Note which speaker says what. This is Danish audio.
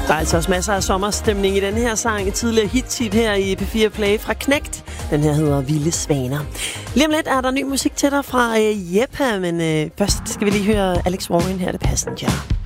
Speaker 1: Der er altså også masser af sommerstemning i den her sang. Et tidligere hit her i P4 Play fra Knægt. Den her hedder Vilde Svaner. Lige om lidt er der ny musik til dig fra Jeppa, men først skal vi lige høre Alex Warren her, The Passenger.